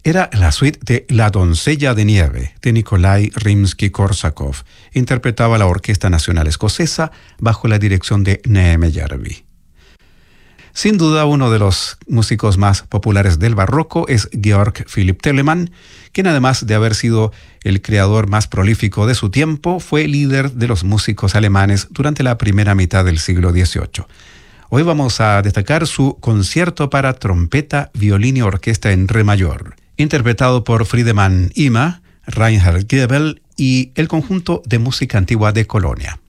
Era la suite de La doncella de nieve de Nikolai Rimsky-Korsakov. Interpretaba la Orquesta Nacional Escocesa bajo la dirección de Neeme Järvi. Sin duda, uno de los músicos más populares del barroco es Georg Philipp Telemann, quien además de haber sido el creador más prolífico de su tiempo, fue líder de los músicos alemanes durante la primera mitad del siglo XVIII. Hoy vamos a destacar su concierto para trompeta, violín y orquesta en re mayor, interpretado por Friedemann Ima, Reinhard Goebel y el conjunto de música antigua de Colonia.